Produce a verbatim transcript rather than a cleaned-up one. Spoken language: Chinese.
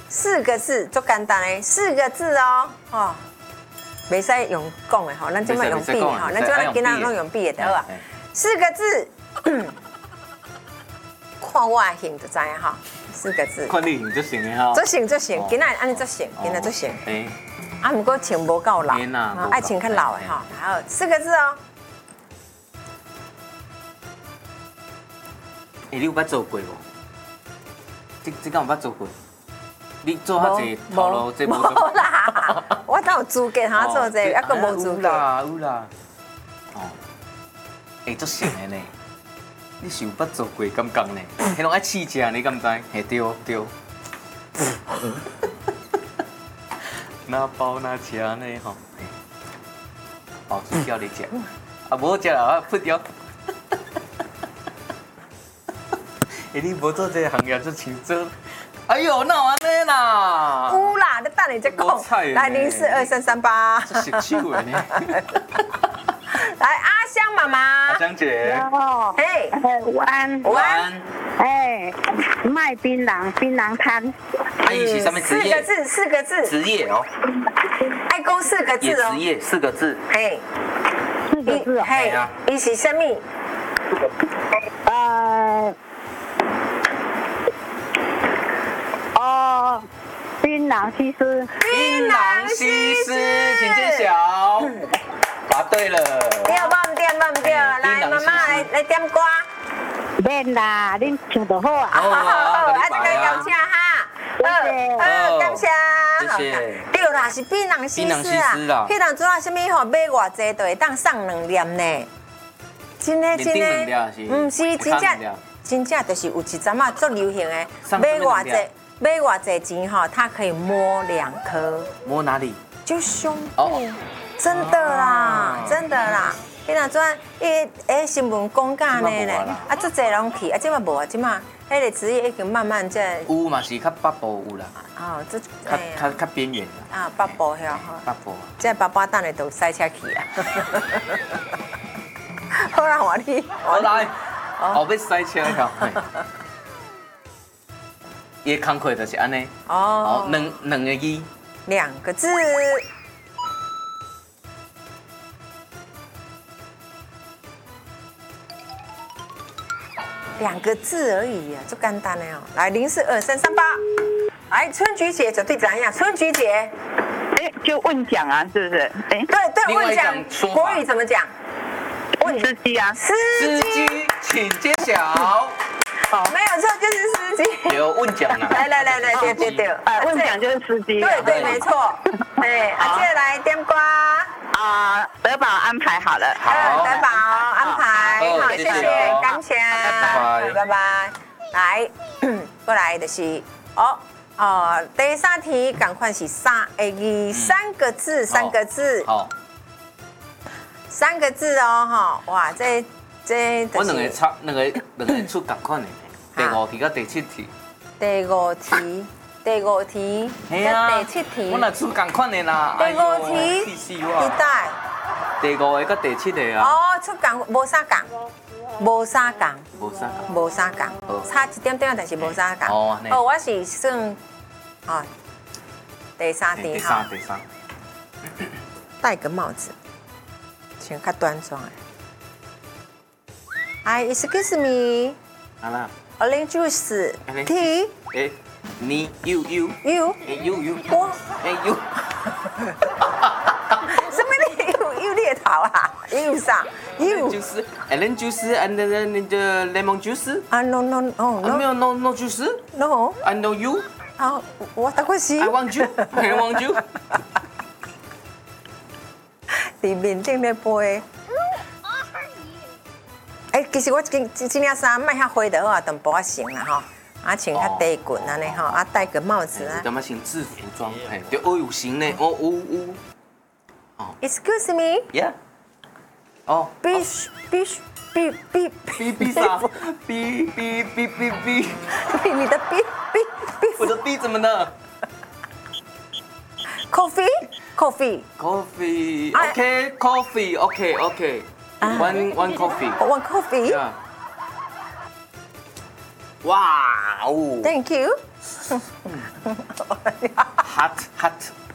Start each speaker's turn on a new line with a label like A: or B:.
A: 四个字，足简单的，四个字哦，哦，袂使用讲的吼，咱即摆用笔吼，咱即摆囡仔拢用笔的好啊。四个字，看我的型就知影吼，四个字。
B: 看你型就行的吼。
A: 足行足行，囡仔安尼足行，囡仔足行。啊，毋过穿无够老，爱穿较老的吼。然后四个字哦。
B: 哎，你有捌做过无？这这敢有捌做过？你做遐济头路，这无做。
A: 啦，我哪有资格通做这，还阁无资格。
B: 有啦有啦。哦，会足成的呢。你是有捌做过敢讲呢？迄拢爱试食，你敢知？嘿对对。那包那吃呢吼？包出叫你食，啊无食啦，我扑掉。哎，你无做这个行业就请做。哎呦，那安尼啦？
A: 有啦，你等下再讲。来零四二三三八。
B: 这熟手的呢。
A: 来，阿香妈妈。
B: 阿香姐。
A: 嘿，
C: 午安。
A: 午安。
C: 哎，卖槟榔，槟榔摊。
B: 阿姨是什么职业？
A: 四个字，四个字。
B: 职业哦。
A: 爱讲四个字哦。
B: 职业四个字。
A: 嘿。
C: 四个字哦。
A: 嘿，伊是什么？
C: 呃。哦，槟榔西施。
B: 槟榔西施，请揭晓。答对了。
A: 对不？对不？对。来，妈妈来来点歌。
C: 免啦，恁唱就好啊。
A: 好好好，啊，这个感谢哈。好，好，感谢。
B: 谢谢。
A: 对啦，是槟榔西施啊。迄人做啊，什么吼买偌济就会当送两粒呢？真的真的，唔是真正真正就是有一阵啊，足流行的，买偌济。买偌济钱哈，它可以摸两颗，
B: 摸哪里？
A: 就胸部，真的啦，真的啦。迄那阵，伊诶新闻公告呢咧，啊，足济人去，啊，即嘛无啊，即嘛，迄个职业已经慢慢在。
B: 有嘛是较北部有啦。
A: 哦，这
B: 较较较边缘啦。
A: 啊，北部遐哈。
B: 北部。
A: 即爸爸等下都塞车去啊。好啦，我你。
B: 好来，后要塞车条。伊的工课就是安尼，哦，两两个字，
A: 两个字，两个字而已啊，就简单的哦。来，零四二三三八，来，春菊姐绝对怎样？春菊姐，
C: 哎，就问讲啊，是不是？哎，
A: 对对，问讲，国语怎么讲？
C: 问司机啊，
A: 司
B: 机，请揭晓。
A: 没有错，就是司机。
B: 有问讲啊！
A: 来来来来，对对对，
C: 啊，问讲就是司机。
A: 对对，没错。哎，阿姐来点歌。
C: 啊，德宝安排好了。
A: 好，德宝安排，好，谢谢，感谢，拜拜拜拜。来，过来就是哦哦，第三题赶快是三个字，三个字，三个字。好。三个字哦，哈，哇，这。
B: 我两个差，两个两个出同款的。第五题甲第七题。
A: 第五题，第五题，甲第七题。
B: 我若出同款的啦。
A: 第五题，
B: 气死我！
A: 几代？
B: 第五个甲第七个啊。
A: 哦，出共无啥共，无啥共，
B: 无啥共，
A: 无啥共，差一点点，但是无啥共。
B: 哦，
A: 哦，我是算啊，第三题哈。
B: 第三，第三。
A: 戴个帽子，穿较端庄的。Hi, excuse me.
B: 好啦。
A: Orange juice. Tea.
B: 哎，你 you you
A: you
B: 哎 you you
A: 我
B: 哎 you
A: 什么你 you you 猎头啊 you 啥 you
B: juice orange juice and then the lemon juice
A: 啊 no no no no
B: 没有 no no juice
A: no
B: I know you
A: 啊我大概是
B: I want you I want you
A: 里面正在背。哎，其实我今今件衫卖遐花的好啊，淡薄仔穿啦吼，啊穿较低裙安尼吼，啊戴个帽子啊。
B: 干嘛穿制服装？嘿，对，哦有型呢，哦有有。
A: 哦 Excuse me.
B: Yeah. 哦。
A: 必必必必
B: 必必啥？必必必必必。
A: 你的必必必。
B: 我的必怎么了
A: ？Coffee. Coffee.
B: Coffee. OK. Coffee. OK. OK. One one coffee.
A: One coffee.
B: Yeah. 哇哦
A: ！Thank you.
B: hot hot